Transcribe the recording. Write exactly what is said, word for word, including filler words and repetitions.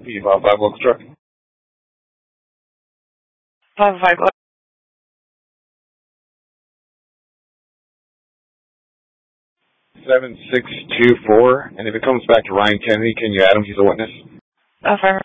P five five local truck. Five five. Seven six two four, and if it comes back to Ryan Kennedy, can you add him? He's a witness. Affirmative.